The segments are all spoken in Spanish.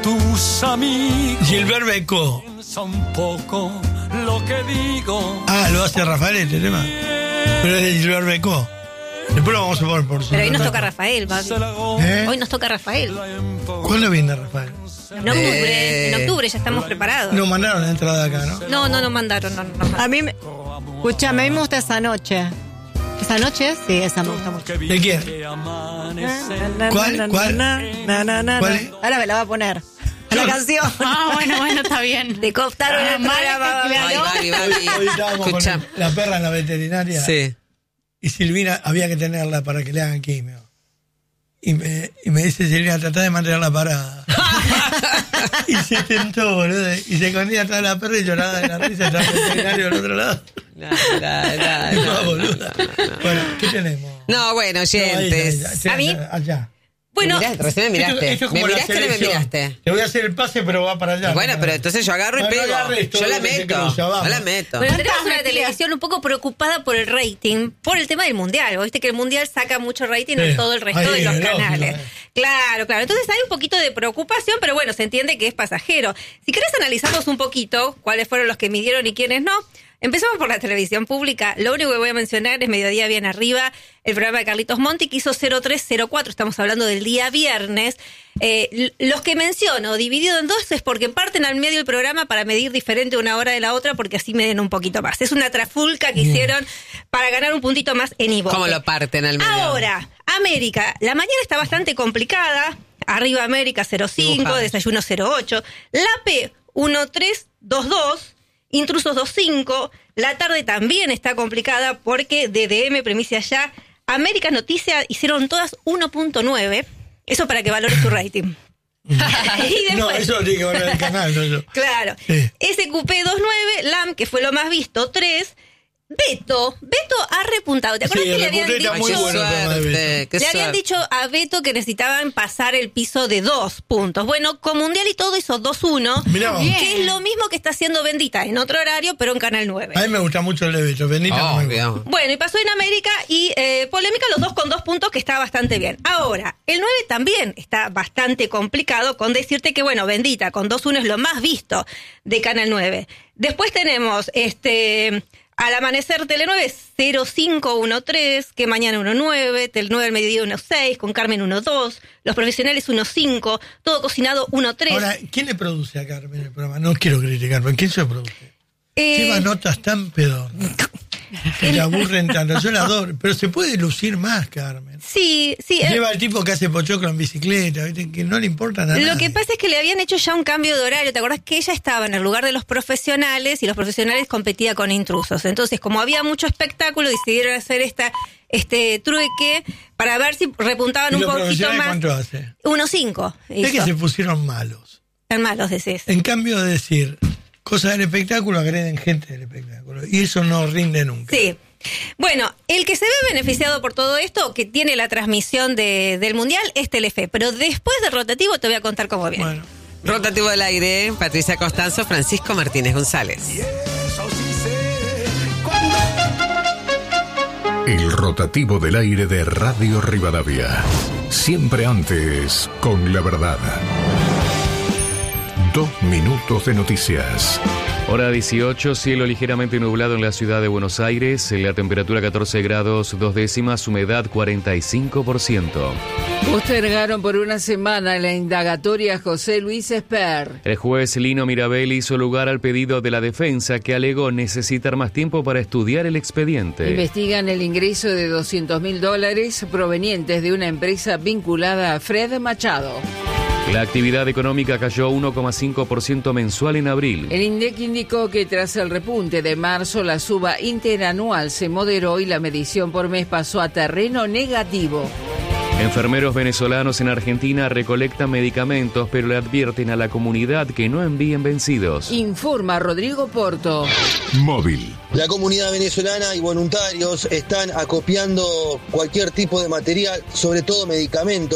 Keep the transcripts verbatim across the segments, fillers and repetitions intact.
tus amigos. Gilbert Becó. Piensa un poco lo que digo. Ah, lo hace Rafael este tema. Pero es de Gilbert Becó. Después lo vamos a poner por su. Pero hoy nos toca Rafael, Babi. ¿Eh? Hoy nos toca Rafael. ¿Cuándo viene Rafael? En octubre, en octubre ya estamos preparados. No mandaron la entrada acá, ¿no? No, no nos mandaron. No, no, no. A mí, me... escúchame, a mí me gusta esa noche. ¿Esa noche? Sí, esa me gusta mucho. ¿De quién? ¿Cuál? ¿Cuál? Na, na, na, ¿Cuál es? Ahora me la va a poner. A la canción. Ah, bueno, bueno, está bien. Te cooptaron Ah, el mal, programa, que Babi. claro. Ay, Babi, Babi. Hoy estábamos Escucha. con la perra en la veterinaria. Sí. Y Silvina había que tenerla para que le hagan quimio. Y me, y me dice Silvina, tratá de mantenerla parada. Y se tentó, boludo. Y se escondía atrás de la perra y lloraba de la risa. Estaba el veterinario del otro lado. No, no, no, No, no, boluda. no, no. Bueno, ¿qué tenemos? No, bueno, No, ahí, ahí, oyentes. ahí, ¿A mí? Allá. Bueno, Me miraste, recién me miraste. Esto- esto es ¿Me como la miraste o no me selección. miraste? Le voy a hacer el pase, pero va para allá. Bueno, no para pero allá. entonces yo agarro y No, no pego. agarres todo Yo la lo que se meto. cruza, vamos. Yo la meto. bueno, tenemos ¿Cuántas una metidas? televisión un poco preocupada por el rating, por el tema del mundial. Viste que el mundial saca mucho rating Sí. en todo el resto Ahí, de los lógico, canales. eh. Claro, claro. Entonces hay un poquito de preocupación, pero bueno, se entiende que es pasajero. Si querés analizamos un poquito cuáles fueron los que midieron y quiénes no. Empezamos por la televisión pública. Lo único que voy a mencionar es Mediodía Bien Arriba, el programa de Carlitos Monti, que hizo cero tres cero cuatro, estamos hablando del día viernes. Eh, l- los que menciono, dividido en dos, es porque parten al medio del programa para medir diferente una hora de la otra, porque así miden un poquito más. Es una trafulca que hicieron para ganar un puntito más en Ivope. ¿Cómo lo parten al medio? Ahora, América, la mañana está bastante complicada. Arriba América cero cinco, Dibujado. Desayuno cero ocho, La P uno tres dos dos, Intrusos dos cinco. La tarde también está complicada porque D D M, Premicia Ya, América Noticias hicieron todas uno punto nueve. Eso para que valores tu rating. Y después- No, eso tiene que valer el canal, no yo. Claro. Sí. S Q P veintinueve, L A M, que fue lo más visto, tres. Beto, Beto ha repuntado. ¿Te acuerdas Sí, que le el habían repunte está dicho? muy bueno el programa de Suerte, Beto. qué Le habían suerte. dicho a Beto que necesitaban pasar el piso de dos puntos. Bueno, con Mundial y todo hizo dos uno, Mirá vos. Bien. que es lo mismo que está haciendo Bendita en otro horario, pero en Canal nueve. A mí me gusta mucho el de Beto. Bendita no me gusta. Obvio. Bueno, y pasó en América y eh, polémica los dos con dos puntos, que está bastante bien. Ahora, el nueve también está bastante complicado, con decirte que, bueno, Bendita con dos uno es lo más visto de Canal nueve. Después tenemos este Al Amanecer Tele nueve cero cinco uno tres, Que Mañana uno nueve, Tele nueve al Mediodía uno seis, Con Carmen uno dos, Los Profesionales uno cinco, Todo Cocinado uno tres. Ahora, ¿quién le produce a Carmen el programa? No quiero criticar, pero ¿quién se lo produce? Eh, Lleva notas tan pedorras que le aburren tanto. Yo la adoro, pero se puede lucir más, Carmen. sí, sí. eh, Lleva al tipo que hace pochoclo en bicicleta, ¿viste? Que no le importa nada. Lo que pasa es que le habían hecho ya un cambio de horario. ¿Te acordás que ella estaba en el lugar de los profesionales y los profesionales competía con intrusos? Entonces, como había mucho espectáculo, decidieron hacer esta este trueque para ver si repuntaban ¿Y un los poquito profesionales más. cuánto hace? uno cinco. Es que se pusieron malos. Están malos, decís. En cambio de decir cosas del espectáculo, agreden gente del espectáculo. Y eso no rinde nunca. Sí. Bueno, el que se ve beneficiado por todo esto, que tiene la transmisión de, del Mundial, es Telefe. Pero después del rotativo te voy a contar cómo viene. Bueno, Rotativo del aire, Patricia Costanzo, Francisco Martínez González. El rotativo del aire de Radio Rivadavia. Siempre antes, con la verdad. Dos minutos de noticias. Hora dieciocho, cielo ligeramente nublado en la ciudad de Buenos Aires, la temperatura catorce grados, dos décimas, humedad cuarenta y cinco por ciento. Postergaron por una semana la indagatoria a José Luis Esper. El juez Lino Mirabel hizo lugar al pedido de la defensa, que alegó necesitar más tiempo para estudiar el expediente. Investigan el ingreso de doscientos mil dólares provenientes de una empresa vinculada a Fred Machado. La actividad económica cayó uno coma cinco por ciento mensual en abril. El INDEC indicó que tras el repunte de marzo, la suba interanual se moderó y la medición por mes pasó a terreno negativo. Enfermeros venezolanos en Argentina recolectan medicamentos, pero le advierten a la comunidad que no envíen vencidos. Informa Rodrigo Porto. Móvil. La comunidad venezolana y voluntarios están acopiando cualquier tipo de material, sobre todo medicamentos,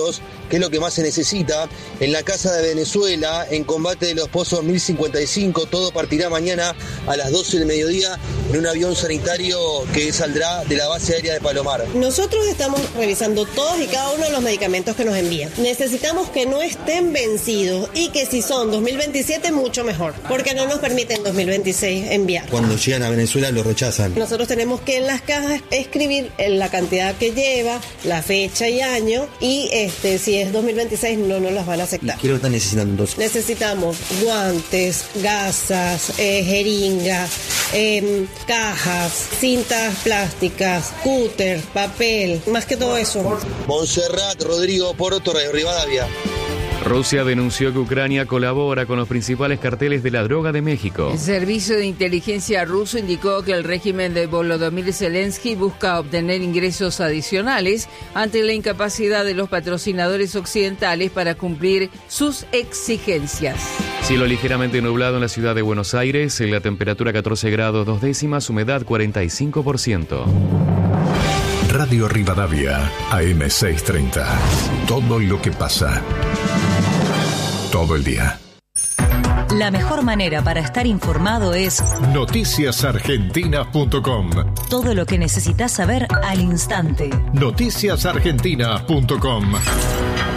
que es lo que más se necesita. En la Casa de Venezuela, en Combate de los Pozos mil cincuenta y cinco, todo partirá mañana a las doce del mediodía en un avión sanitario que saldrá de la base aérea de Palomar. Nosotros estamos revisando todos y cada uno de los medicamentos que nos envían. Necesitamos que no estén vencidos y que si son dos mil veintisiete, mucho mejor, porque no nos permiten dos mil veintiséis enviar. Cuando llegan a Venezuela lo rechazan. Nosotros tenemos que en las cajas escribir la cantidad que lleva, la fecha y año, y este si es dos mil veintiséis no nos las van a aceptar. ¿Qué es lo que están necesitando entonces? Necesitamos guantes, gasas, eh, jeringas, eh, cajas, cintas plásticas, cúter, papel, más que todo eso. Montserrat Rodrigo Porto, Radio Rivadavia. Rusia denunció que Ucrania colabora con los principales carteles de la droga de México. El servicio de inteligencia ruso indicó que el régimen de Volodymyr Zelensky busca obtener ingresos adicionales ante la incapacidad de los patrocinadores occidentales para cumplir sus exigencias. Cielo ligeramente nublado en la ciudad de Buenos Aires, la temperatura catorce grados dos décimas, humedad cuarenta y cinco por ciento. Radio Rivadavia, A M seiscientos treinta. Todo lo que pasa. Todo el día. La mejor manera para estar informado es noticias argentinas punto com. Todo lo que necesitas saber al instante. noticias argentinas punto com.